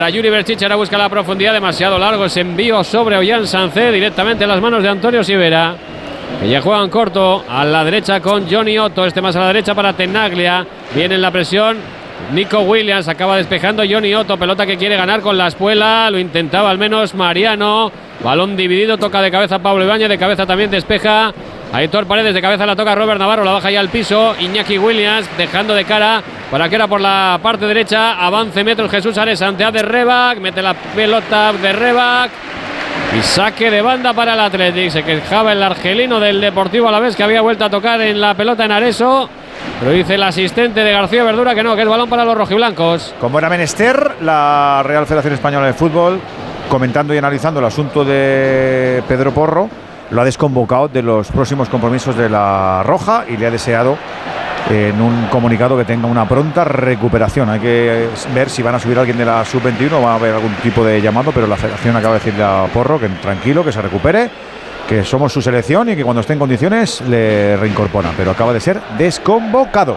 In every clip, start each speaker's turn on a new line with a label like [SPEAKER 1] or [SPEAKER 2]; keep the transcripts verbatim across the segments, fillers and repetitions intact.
[SPEAKER 1] Yuri Berchiche ahora busca la profundidad, demasiado largo ese envío sobre Ollán Sánchez, directamente en las manos de Antonio Sivera. Que ya juegan corto a la derecha con Johnny Otto, este más a la derecha para Tenaglia. Viene en la presión Nico Williams, acaba despejando Johnny Otto, pelota que quiere ganar con la espuela, lo intentaba al menos Mariano. Balón dividido, toca de cabeza Pablo Ibáñez, de cabeza también despeja Aitor Paredes, de cabeza la toca Robert Navarro, la baja ya al piso. Iñaki Williams dejando de cara para que era por la parte derecha. Avance metros Jesús Ares ante de Rebac, mete la pelota de Rebac y saque de banda para el Athletic. Se quejaba el argelino del Deportivo Alavés que había vuelto a tocar en la pelota en Areso, pero dice el asistente de García Verdura que no, que es balón para los rojiblancos.
[SPEAKER 2] Como era menester, la Real Federación Española de Fútbol, comentando y analizando el asunto de Pedro Porro, lo ha desconvocado de los próximos compromisos de la Roja y le ha deseado en un comunicado que tenga una pronta recuperación. Hay que ver si van a subir a alguien de la sub veintiuno o va a haber algún tipo de llamado, pero la Federación acaba de decirle a Porro que tranquilo, que se recupere, que somos su selección y que cuando esté en condiciones le reincorpora, pero acaba de ser desconvocado.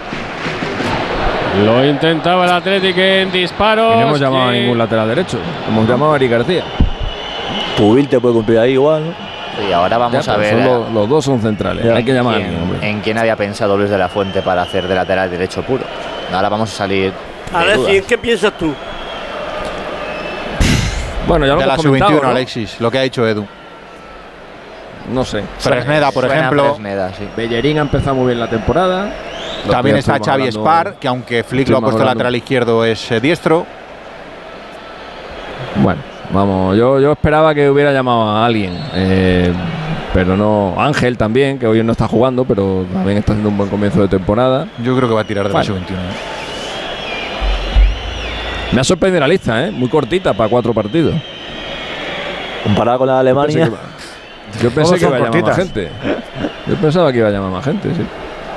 [SPEAKER 1] Lo intentaba el Athletic en disparos.
[SPEAKER 3] Y no hemos llamado que... a ningún lateral derecho, hemos llamado a Eric García.
[SPEAKER 4] Pubil te puede cumplir ahí igual, ¿no?
[SPEAKER 5] Y ahora vamos
[SPEAKER 3] ya,
[SPEAKER 5] a ver.
[SPEAKER 3] Lo, los dos son centrales.
[SPEAKER 4] Ya.
[SPEAKER 3] Hay que llamar
[SPEAKER 5] ¿Quién,
[SPEAKER 3] a alguien, hombre.
[SPEAKER 5] ¿En quién había pensado Luis de la Fuente para hacer de lateral derecho puro? Ahora vamos a salir.
[SPEAKER 6] Alexis, ¿qué piensas tú?
[SPEAKER 3] Bueno, ya lo
[SPEAKER 7] de
[SPEAKER 3] hemos
[SPEAKER 7] la
[SPEAKER 3] comentado,
[SPEAKER 7] sub veintiuno,
[SPEAKER 3] ¿no?
[SPEAKER 7] Alexis, lo que ha dicho Edu.
[SPEAKER 3] No sé.
[SPEAKER 7] Fresneda, por
[SPEAKER 5] Suena
[SPEAKER 7] ejemplo.
[SPEAKER 5] Fresneda, sí.
[SPEAKER 3] Bellerín ha empezado muy bien la temporada.
[SPEAKER 7] También está
[SPEAKER 3] estuvimos
[SPEAKER 7] Xavi
[SPEAKER 3] hablando,
[SPEAKER 7] Spar, que aunque Flick lo ha puesto
[SPEAKER 3] hablando.
[SPEAKER 7] lateral izquierdo, es eh, diestro.
[SPEAKER 3] Bueno, vamos, yo, yo esperaba que hubiera llamado a alguien. Eh, pero no. Ángel también, que hoy no está jugando, pero también está haciendo un buen comienzo de temporada.
[SPEAKER 7] Yo creo que va a tirar de
[SPEAKER 3] Bueno.
[SPEAKER 7] la sub veintiuno.
[SPEAKER 3] Me ha sorprendido la lista, ¿eh? Muy cortita para cuatro partidos.
[SPEAKER 4] Comparado con la de Alemania.
[SPEAKER 3] Yo pensé que iba a llamar
[SPEAKER 2] cortitas.
[SPEAKER 3] más gente. Yo pensaba que iba a llamar más gente, sí.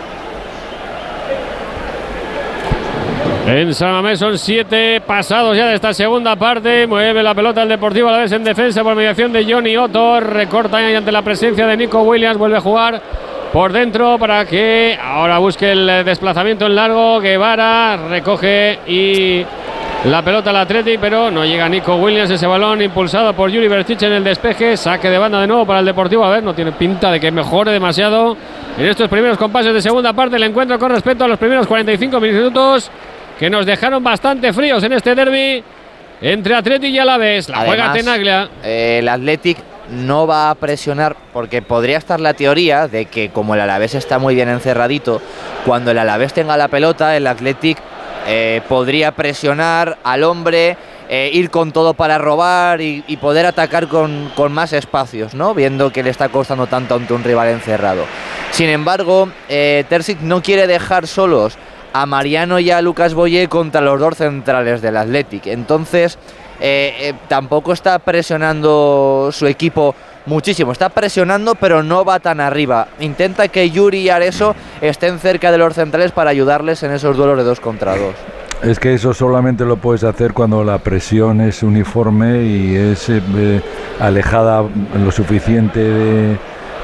[SPEAKER 1] En San Mamés son siete pasados ya de esta segunda parte. Mueve la pelota el Deportivo Alavés en defensa por mediación de Johnny Otto. Recorta ahí ante la presencia de Nico Williams. Vuelve a jugar por dentro para que ahora busque el desplazamiento en largo. Guevara recoge y la pelota al Athletic, pero no llega Nico Williams. Ese balón impulsado por Yuri Berchiche en el despeje. Saque de banda de nuevo para el Deportivo Alavés. No tiene pinta de que mejore demasiado en estos primeros compases de segunda parte. El encuentro con respecto a los primeros cuarenta y cinco minutos, que nos dejaron bastante fríos en este derbi entre Athletic y Alavés. La
[SPEAKER 5] Además,
[SPEAKER 1] juega Tenaglia.
[SPEAKER 5] Eh, el Athletic no va a presionar, porque podría estar la teoría de que como el Alavés está muy bien encerradito, cuando el Alavés tenga la pelota, el Athletic eh, podría presionar al hombre, eh, ir con todo para robar y, y poder atacar con, con más espacios, ¿no? Viendo que le está costando tanto ante un rival encerrado. Sin embargo, eh, Terzic no quiere dejar solos a Mariano y a Lucas Boyé contra los dos centrales del Athletic. Entonces, eh, eh, tampoco está presionando su equipo muchísimo. Está presionando, pero no va tan arriba. Intenta que Yuri y Areso estén cerca de los centrales para ayudarles en esos duelos de dos contra dos.
[SPEAKER 8] Es que eso solamente lo puedes hacer cuando la presión es uniforme y es eh, alejada lo suficiente de,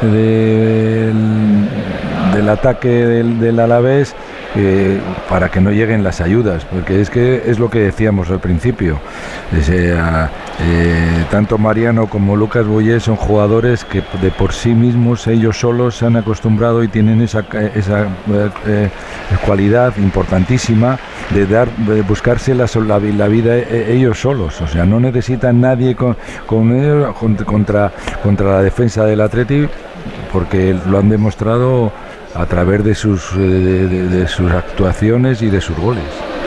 [SPEAKER 8] de, del, del ataque del, del Alavés, Eh, para que no lleguen las ayudas, porque es que es lo que decíamos al principio. Ese, eh, tanto Mariano como Lucas Boyé son jugadores que de por sí mismos ellos solos se han acostumbrado y tienen esa, esa eh, cualidad importantísima de dar de buscarse la, la, la vida ellos solos. O sea, no necesitan nadie con, con ellos, contra, contra la defensa del Athletic, porque lo han demostrado a través de sus, de, de, de sus actuaciones y de sus goles.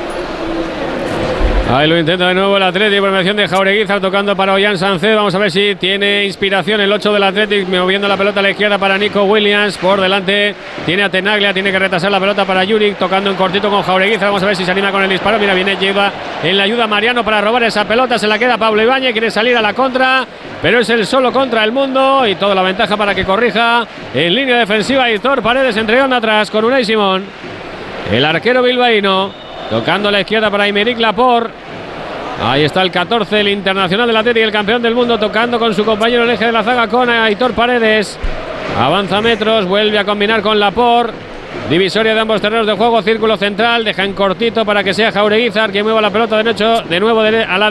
[SPEAKER 1] Ahí lo intenta de nuevo el Athletic por mediación de Jaureguizar, tocando para Ollán Sánchez. Vamos a ver si tiene inspiración el ocho del Athletic, moviendo la pelota a la izquierda para Nico Williams. Por delante tiene a Tenaglia, tiene que retrasar la pelota para Yuri, tocando en cortito con Jaureguizar. Vamos a ver si se anima con el disparo. Mira, viene lleva en la ayuda Mariano para robar esa pelota. Se la queda Pablo Ibáñez, quiere salir a la contra, pero es el solo contra el mundo y toda la ventaja para que corrija en línea defensiva. Aitor Paredes entregando atrás con Unai Simón. El arquero bilbaíno tocando a la izquierda para Aymeric Laporte. Ahí está el catorce, el internacional del Athletic, el campeón del mundo, tocando con su compañero en el eje de la zaga con Aitor Paredes. Avanza metros, vuelve a combinar con Laporte. Divisoria de ambos terrenos de juego, círculo central, deja en cortito para que sea Jaureguizar quien mueva la pelota de, hecho, de nuevo de, a la